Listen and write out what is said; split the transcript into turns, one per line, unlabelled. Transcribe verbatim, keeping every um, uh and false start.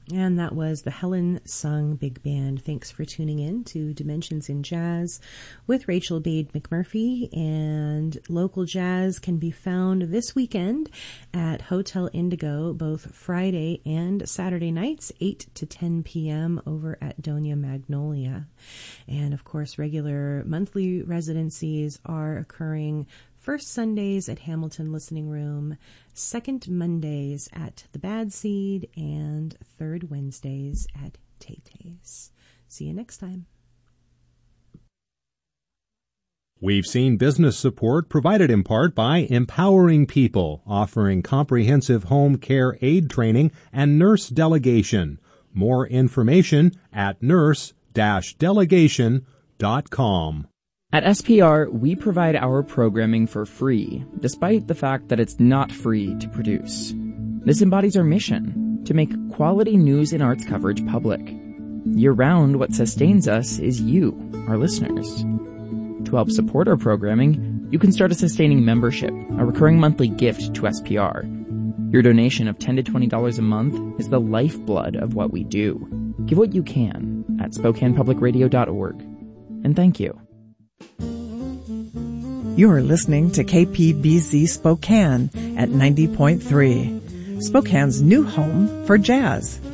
And that was the Helen Sung Big Band. Thanks for tuning in to Dimensions in Jazz with Rachel Bade McMurphy. And local jazz can be found this weekend at Hotel Indigo, both Friday and Saturday nights, eight to ten p.m. over at Doña Magnolia. And of course, regular monthly residencies are occurring first Sundays at Hamilton Listening Room, second Mondays at The Bad Seed, and third Wednesdays at Tay-Tay's. See you next time.
We've seen business support provided in part by Empowering People, offering comprehensive home care aid training and nurse delegation. More information at nurse dash delegation dot com.
At S P R, we provide our programming for free, despite the fact that it's not free to produce. This embodies our mission, to make quality news and arts coverage public. Year-round, what sustains us is you, our listeners. To help support our programming, you can start a sustaining membership, a recurring monthly gift to S P R. Your donation of ten to twenty dollars a month is the lifeblood of what we do. Give what you can at Spokane Public Radio dot org. And thank you.
You're listening to K P B Z Spokane at ninety point three, Spokane's new home for jazz.